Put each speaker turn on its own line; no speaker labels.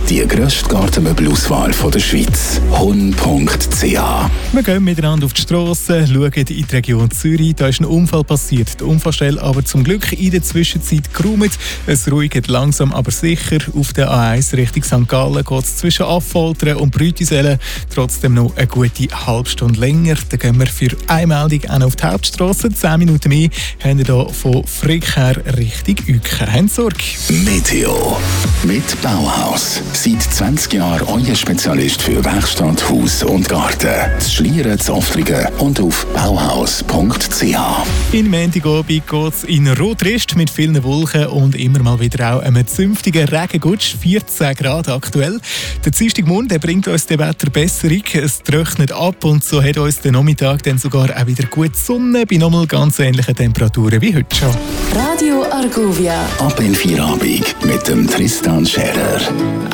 Die grösste Gartenmöbelauswahl der Schweiz. hun.ch.
Wir gehen miteinander auf die Strasse, schauen in die Region Zürich. Da ist ein Unfall passiert. Die Unfallstelle aber zum Glück in der Zwischenzeit geräumt. Es ruhigt langsam aber sicher. Auf der A1 Richtung St. Gallen geht es zwischen Affoltern und Brütisellen trotzdem noch eine gute halbe Stunde länger. Dann gehen wir für eine Meldung auf die Hauptstrasse. 10 Minuten mehr haben wir hier von Frick her Richtung Uecken. Habt Sorge.
Meteo. Mit Bauhaus. Seit 20 Jahren euer Spezialist für Werkstatt, Haus und Garten. Das Schlieren, das Offringen und auf bauhaus.ch.
In Montagabend geht es in Rotrist mit vielen Wolken und immer mal wieder auch einem zünftigen Regengutsch. 14 Grad aktuell. Der Dienstagmorgen bringt uns die Wetterbesserung. Es trocknet ab und so hat uns der Nachmittag dann sogar auch wieder gut Sonne bei nochmal ganz ähnlichen Temperaturen wie heute schon.
Radio Argovia.
Ab in Feierabend mit dem Tristan Scherer.